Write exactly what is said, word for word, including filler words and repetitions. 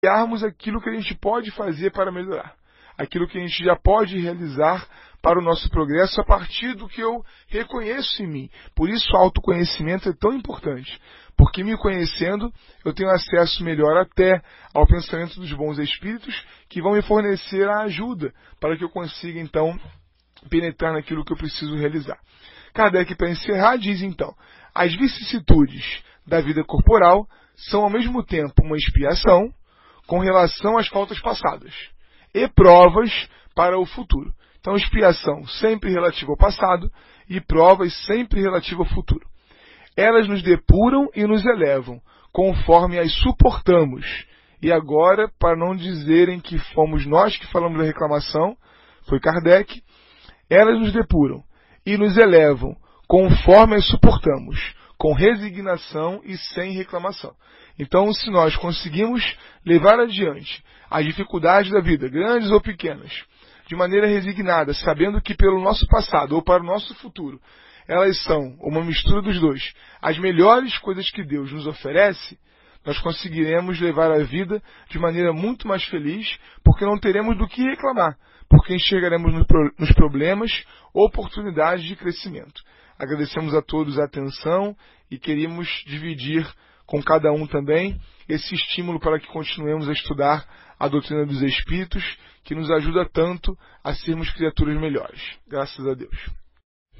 avaliarmos aquilo que a gente pode fazer para melhorar, aquilo que a gente já pode realizar para o nosso progresso a partir do que eu reconheço em mim. Por isso o autoconhecimento é tão importante, porque me conhecendo eu tenho acesso melhor até ao pensamento dos bons espíritos que vão me fornecer a ajuda para que eu consiga então penetrar naquilo que eu preciso realizar. Kardec, para encerrar, diz então: as vicissitudes da vida corporal são ao mesmo tempo uma expiação com relação às faltas passadas e provas para o futuro. Então, expiação sempre relativa ao passado e provas sempre relativa ao futuro. Elas nos depuram e nos elevam, conforme as suportamos. E agora, para não dizerem que fomos nós que falamos da reclamação, foi Kardec, elas nos depuram e nos elevam, conforme as suportamos, com resignação e sem reclamação. Então, se nós conseguimos levar adiante as dificuldades da vida, grandes ou pequenas, de maneira resignada, sabendo que pelo nosso passado ou para o nosso futuro, elas são uma mistura dos dois, as melhores coisas que Deus nos oferece, nós conseguiremos levar a vida de maneira muito mais feliz, porque não teremos do que reclamar, porque enxergaremos nos problemas oportunidades de crescimento. Agradecemos a todos a atenção e queríamos dividir com cada um também esse estímulo para que continuemos a estudar a doutrina dos Espíritos, que nos ajuda tanto a sermos criaturas melhores. Graças a Deus.